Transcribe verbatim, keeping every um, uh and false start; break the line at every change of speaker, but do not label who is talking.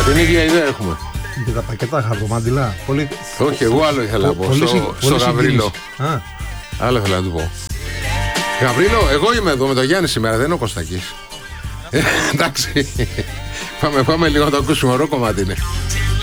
Την ίδια ιδέα έχουμε.
Και τα πακέτα χαρτομάτιλα. Πολύ...
Όχι, εγώ άλλο ήθελα να πω.
Πολύ,
Στο,
πολύ
στο Γαβρίλο.
Α.
Άλλο ήθελα να του πω. Γαβρίλο, εγώ είμαι εδώ με τον Γιάννη σήμερα, δεν είναι ο Κωστάκης. Ε, εντάξει. πάμε, πάμε λίγο να το ακούσουμε. Ωραίο κομμάτι είναι.